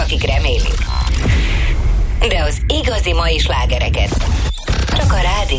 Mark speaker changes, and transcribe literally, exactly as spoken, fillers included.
Speaker 1: akik remélik. De az igazi mai slágereket csak a rádió